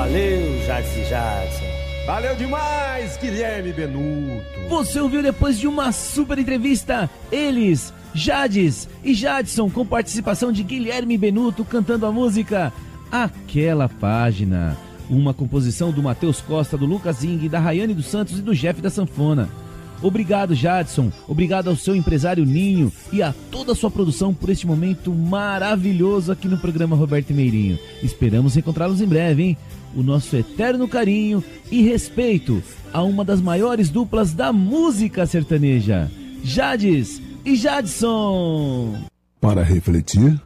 Valeu, Jadson e Jadson. Valeu demais, Guilherme Benuto. Você ouviu depois de uma super entrevista, eles, Jades e Jadson, com participação de Guilherme Benuto cantando a música Aquela Página. Uma composição do Matheus Costa, do Lucas Zing, da Rayane dos Santos e do Jeff da Sanfona. Obrigado, Jadson. Obrigado ao seu empresário Ninho e a toda a sua produção por este momento maravilhoso aqui no programa Roberto Meirinho. Esperamos encontrá-los em breve, hein? O nosso eterno carinho e respeito a uma das maiores duplas da música sertaneja, Jades e Jadson. Para refletir,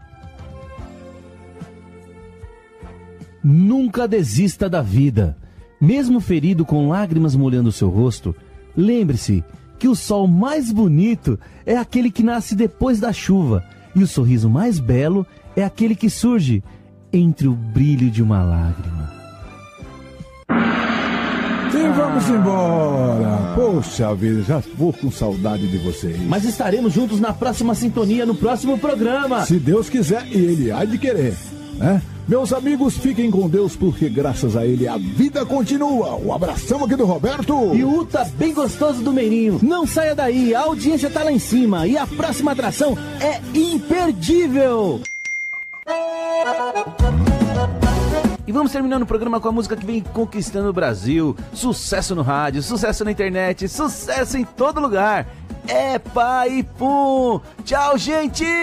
nunca desista da vida. Mesmo ferido com lágrimas molhando seu rosto, lembre-se que o sol mais bonito é aquele que nasce depois da chuva, e o sorriso mais belo é aquele que surge entre o brilho de uma lágrima. Sim, vamos embora. Poxa vida, já vou com saudade de vocês. Mas estaremos juntos na próxima sintonia, no próximo programa. Se Deus quiser, e Ele há de querer, né? Meus amigos, fiquem com Deus, porque graças a Ele a vida continua. Um abração aqui do Roberto. E o Uta bem gostoso do Meirinho. Não saia daí, a audiência tá lá em cima e a próxima atração é imperdível. E vamos terminando o programa com a música que vem conquistando o Brasil. Sucesso no rádio, sucesso na internet, sucesso em todo lugar. É pai e pum. Tchau, gente!